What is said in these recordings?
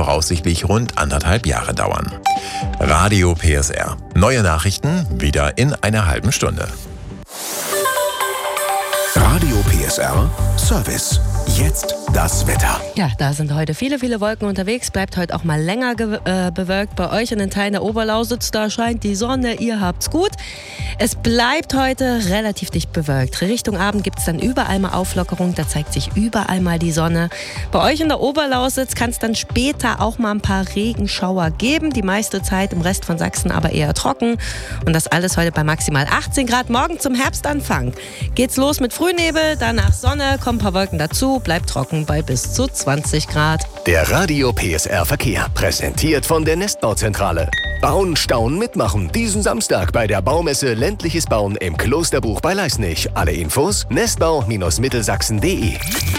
voraussichtlich rund 1,5 Jahre dauern. Radio PSR. Neue Nachrichten wieder in einer halben Stunde. Radio PSR Service. Jetzt das Wetter. Ja, da sind heute viele Wolken unterwegs. Bleibt heute auch mal länger bewölkt. Bei euch in den Teilen der Oberlausitz, da scheint die Sonne. Ihr habt's gut. Es bleibt heute relativ dicht bewölkt. Richtung Abend gibt es dann überall mal Auflockerung. Da zeigt sich überall mal die Sonne. Bei euch in der Oberlausitz kann es dann später auch mal ein paar Regenschauer geben. Die meiste Zeit im Rest von Sachsen aber eher trocken. Und das alles heute bei maximal 18 Grad. Morgen zum Herbstanfang geht's los mit Frühnebel. Danach Sonne, kommen ein paar Wolken dazu. Bleibt trocken bei bis zu 20 Grad. Der Radio PSR Verkehr, präsentiert von der Nestbauzentrale. Bauen, Staunen, mitmachen. Diesen Samstag bei der Baumesse Ländliches Bauen im Klosterbuch bei Leisnig. Alle Infos nestbau-mittelsachsen.de.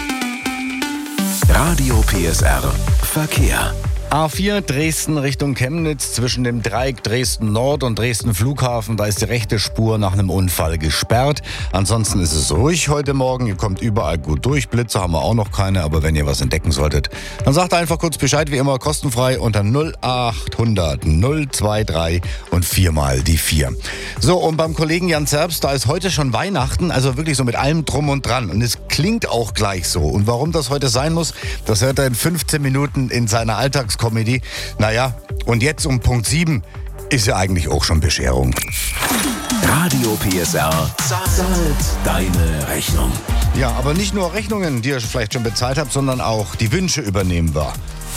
Radio PSR Verkehr. A4 Dresden Richtung Chemnitz zwischen dem Dreieck Dresden Nord und Dresden Flughafen. Da ist die rechte Spur nach einem Unfall gesperrt. Ansonsten ist es ruhig heute Morgen. Ihr kommt überall gut durch. Blitze haben wir auch noch keine. Aber wenn ihr was entdecken solltet, dann sagt einfach kurz Bescheid. Wie immer kostenfrei unter 0800 023 und 4 mal die 4. So, und beim Kollegen Jan Zerbst, da ist heute schon Weihnachten. Also wirklich so mit allem drum und dran. Und es klingt auch gleich so. Und warum das heute sein muss, das hört er in 15 Minuten in seiner Alltagskomödie. Naja, und jetzt um Punkt 7 ist ja eigentlich auch schon Bescherung. Radio PSR zahlt deine Rechnung. Ja, aber nicht nur Rechnungen, die ihr vielleicht schon bezahlt habt, sondern auch die Wünsche übernehmen wir.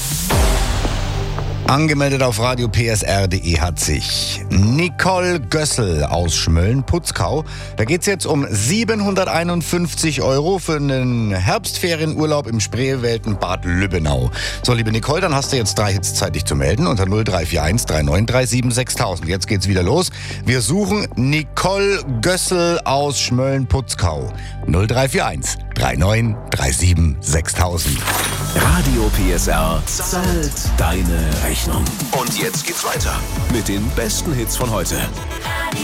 Angemeldet auf radiopsr.de hat sich Nicole Gössel aus Schmölln-Putzkau. Da geht es jetzt um 751 € für einen Herbstferienurlaub im Spreewälden Bad Lübbenau. So, liebe Nicole, dann hast du jetzt 3 Hits Zeit, dich zu melden unter 0341 3937 6000. Jetzt geht's wieder los. Wir suchen Nicole Gössel aus Schmölln-Putzkau. 0341 3937 6000. Radio PSR zahlt deine Rechnung. Und jetzt geht's weiter mit den besten Hits von heute.